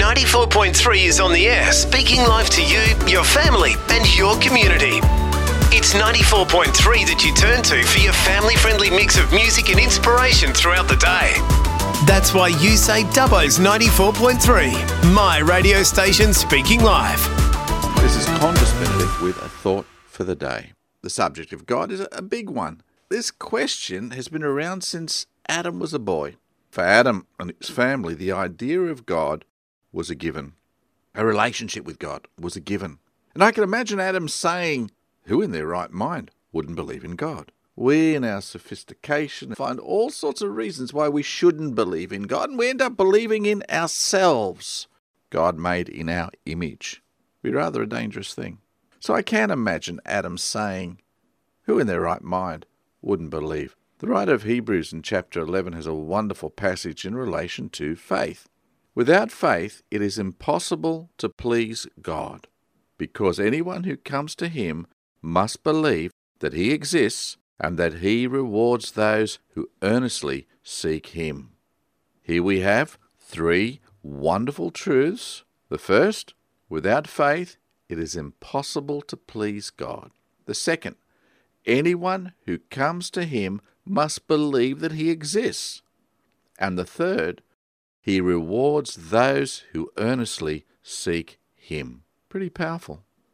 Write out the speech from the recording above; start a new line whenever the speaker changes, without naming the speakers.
94.3 is on the air, speaking live to you, your family, and your community. It's 94.3 that you turn to for your family-friendly mix of music and inspiration throughout the day. That's why you say Dubbo's 94.3, my radio station speaking live.
This is Qantas Benedict with a thought for the day. The subject of God is a big one. This question has been around since Adam was a boy. For Adam and his family, the idea of God was a given. A relationship with God was a given. And I can imagine Adam saying, who in their right mind wouldn't believe in God? We, in our sophistication, find all sorts of reasons why we shouldn't believe in God, and we end up believing in ourselves. God made in our image. Be rather a dangerous thing. So I can imagine Adam saying, who in their right mind wouldn't believe? The writer of Hebrews in chapter 11 has a wonderful passage in relation to faith. Without faith, it is impossible to please God, because anyone who comes to him must believe that he exists and that he rewards those who earnestly seek him. Here we have three wonderful truths. The first, without faith, it is impossible to please God. The second, anyone who comes to him must believe that he exists. And the third, he rewards those who earnestly seek him. Pretty powerful.